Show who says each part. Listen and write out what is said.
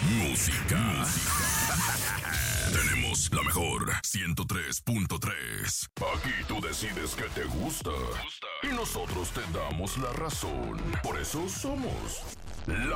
Speaker 1: Música. Tenemos la mejor 103.3. Aquí tú decides qué te gusta. Y nosotros te damos la razón. Por eso somos la